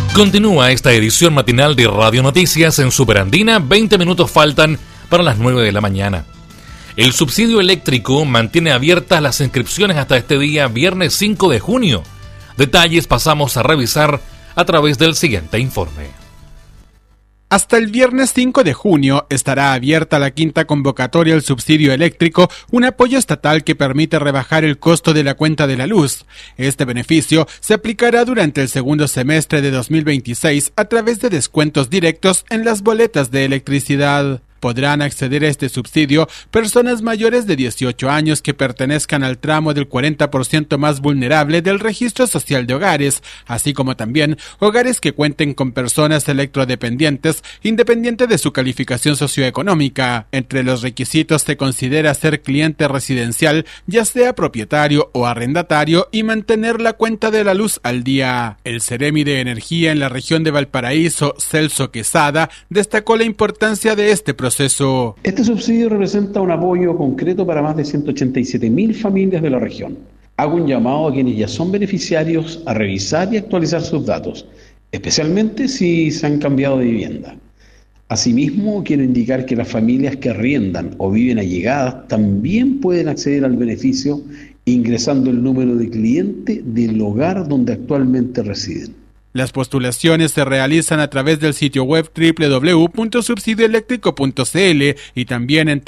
Continúa esta edición matinal de Radio Noticias en Superandina. 20 minutos faltan para las 9 de la mañana. El subsidio eléctrico mantiene abiertas las inscripciones hasta este día, viernes 5 de junio. Detalles pasamos a revisar a través del siguiente informe. Hasta el viernes 5 de junio estará abierta la quinta convocatoria al subsidio eléctrico, un apoyo estatal que permite rebajar el costo de la cuenta de la luz. Este beneficio se aplicará durante el segundo semestre de 2026 a través de descuentos directos en las boletas de electricidad. Podrán acceder a este subsidio personas mayores de 18 años que pertenezcan al tramo del 40% más vulnerable del Registro Social de Hogares, así como también hogares que cuenten con personas electrodependientes, independiente de su calificación socioeconómica. Entre los requisitos se considera ser cliente residencial, ya sea propietario o arrendatario, y mantener la cuenta de la luz al día. El Seremi de Energía en la región de Valparaíso, Celso Quesada, destacó la importancia de este proceso. Este subsidio representa un apoyo concreto para más de 187.000 familias de la región. Hago un llamado a quienes ya son beneficiarios a revisar y actualizar sus datos, especialmente si se han cambiado de vivienda. Asimismo, quiero indicar que las familias que arriendan o viven allegadas también pueden acceder al beneficio ingresando el número de cliente del hogar donde actualmente residen. Las postulaciones se realizan a través del sitio web www.subsidioeléctrico.cl y también en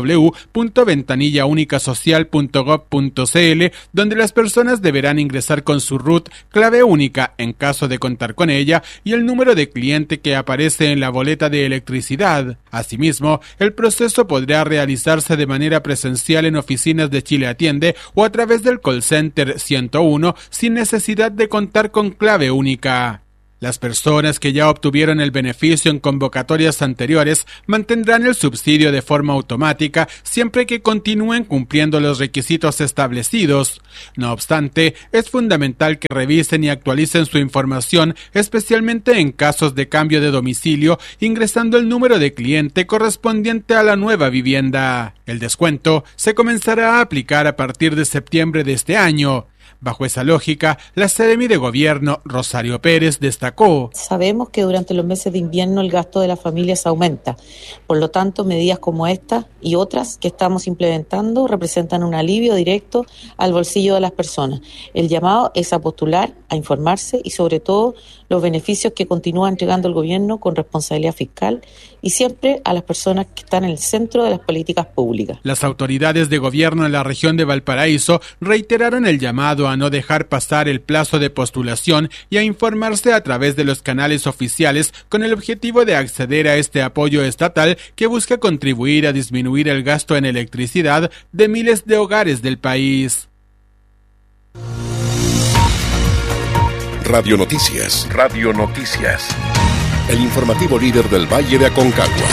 www.ventanillaúnicasocial.gov.cl, donde las personas deberán ingresar con su RUT, clave única en caso de contar con ella, y el número de cliente que aparece en la boleta de electricidad. Asimismo, el proceso podrá realizarse de manera presencial en oficinas de Chile Atiende o a través del call center 101 sin necesidad de contar con clave única. Las personas que ya obtuvieron el beneficio en convocatorias anteriores mantendrán el subsidio de forma automática siempre que continúen cumpliendo los requisitos establecidos. No obstante, es fundamental que revisen y actualicen su información, especialmente en casos de cambio de domicilio, ingresando el número de cliente correspondiente a la nueva vivienda. El descuento se comenzará a aplicar a partir de septiembre de este año. Bajo esa lógica, la Seremi de Gobierno, Rosario Pérez, destacó: sabemos que durante los meses de invierno el gasto de las familias aumenta. Por lo tanto, medidas como esta y otras que estamos implementando representan un alivio directo al bolsillo de las personas. El llamado es a postular, a informarse y sobre todo los beneficios que continúa entregando el gobierno con responsabilidad fiscal y siempre a las personas que están en el centro de las políticas públicas. Las autoridades de gobierno en la región de Valparaíso reiteraron el llamado a no dejar pasar el plazo de postulación y a informarse a través de los canales oficiales con el objetivo de acceder a este apoyo estatal que busca contribuir a disminuir el gasto en electricidad de miles de hogares del país. Radio Noticias. Radio Noticias. El informativo líder del Valle de Aconcagua.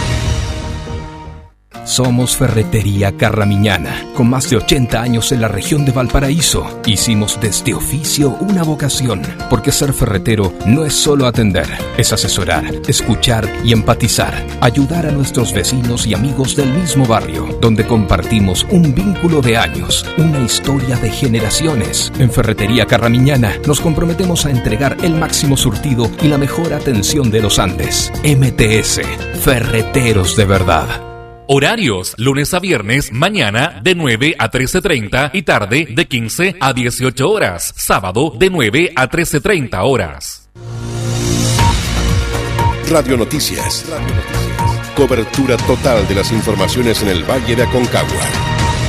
Somos Ferretería Carramiñana, con más de 80 años en la región de Valparaíso. Hicimos de este oficio una vocación, porque ser ferretero no es solo atender, es asesorar, escuchar y empatizar, ayudar a nuestros vecinos y amigos del mismo barrio, donde compartimos un vínculo de años, una historia de generaciones. En Ferretería Carramiñana nos comprometemos a entregar el máximo surtido y la mejor atención de los Andes. MTS, Ferreteros de verdad. Horarios, lunes a viernes, mañana de 9 a 13:30 y tarde de 15 a 18 horas. Sábado de 9 a 13:30 horas. Radio Noticias. Cobertura total de las informaciones en el Valle de Aconcagua.